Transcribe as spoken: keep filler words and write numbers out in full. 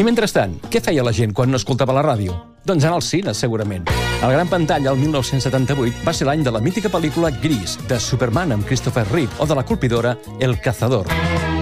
I mentrestant, què feia la gent quan no escoltava la ràdio? Doncs anar al cine, segurament. A la gran pantalla, el mil nou-cents setanta-vuit, va ser l'any de la mítica pel·lícula Gris, de Superman amb Christopher Reeve, o de la colpidora El Cazador.